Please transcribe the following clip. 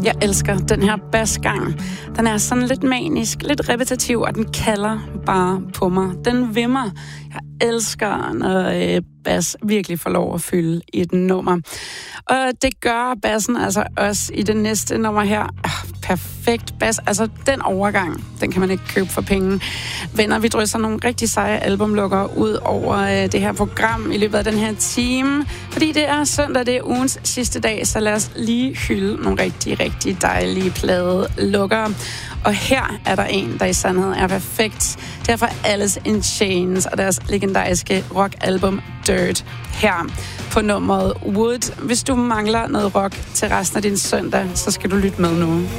Jeg elsker den her basgang. Den er sådan lidt manisk, lidt repetitiv, og den kalder bare på mig. Den vil mig. Jeg elsker, når bas virkelig får lov at fylde i et nummer. Og det gør bassen altså også i det næste nummer her. Perfekt bas. Altså, den overgang, den kan man ikke købe for penge. Venner, vi drysser nogle rigtig seje albumlukker ud over det her program i løbet af den her time. Fordi det er søndag, det er ugens sidste dag, så lad os lige hylde nogle rigtig, rigtig dejlige pladelukker. Og her er der en, der i sandhed er perfekt. Det er fra Alice in Chains og deres legendariske rockalbum Dirt her på nummeret Wood. Hvis du mangler noget rock til resten af din søndag, så skal du lytte med nu.